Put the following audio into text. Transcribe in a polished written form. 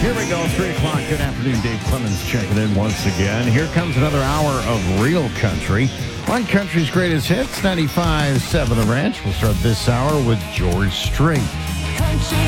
Here we go, 3 o'clock. Good afternoon, Dave Clemens checking in once again. Here comes another hour of real country on Country's Greatest Hits, 95.7 The Ranch. We'll start this hour with George Strait. Country